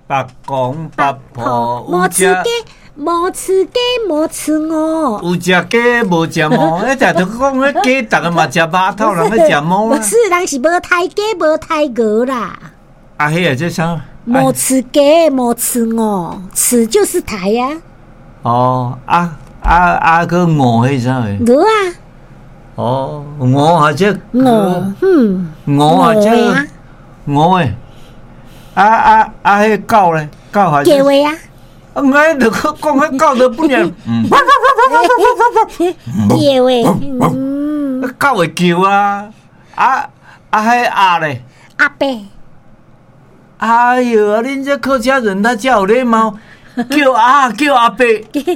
八公八婆有食无吃鸡无吃鹅， 有食鸡无食毛，迄只就讲迄鸡，逐个嘛食肉头，人咧食毛啊。 不是，人是无胎鸡无胎鹅啦。 啊，迄个这啥？ 无吃鸡无吃鹅，吃就是胎呀。 哦，个鹅迄啥个？ 鹅啊。 哦，鹅啊，这鹅， 鹅啊，这鹅诶。迄狗咧，狗还是？ 鸡话啊。 我就讲迄狗都不能， 叫诶， 狗会叫啊，迄鸭咧， 阿伯， 哎哟，啊，恁这客家人他叫有礼貌，叫阿伯，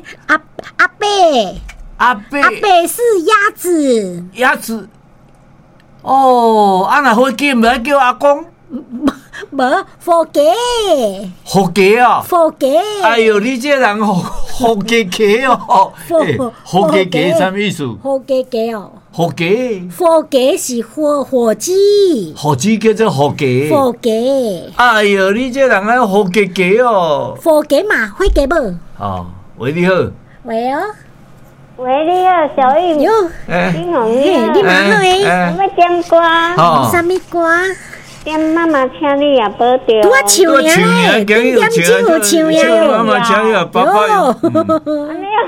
阿伯是鸭子， 鸭子，哦，啊那火鸡唔爱叫阿公。 无火鸡， 火鸡啊！ 火鸡， 哎哟，你这人火鸡哦！火鸡什么意思？ 火鸡哦， 火鸡是火鸡， 火鸡叫做火鸡。 火鸡， 哎哟，你这人啊火鸡哦！ 火鸡嘛，火鸡无？ 哦，喂，你好。 喂哦， 喂，你好，小玉。 哟， 你好，你蛮好诶。 我要点歌。 什么歌？ 点妈妈请你也保重。 拄啊唱呀，点真有唱呀。 妈妈请你也爸爸。 安尼啊，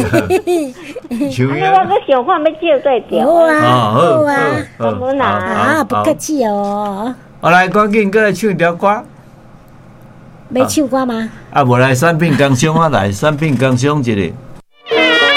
我搁想看要借对调。 好啊， 感恩啊， 不客气哦。 我来，赶紧过来唱一条歌。 要唱歌吗？ 啊，无来产品工商啊，来产品工商一个。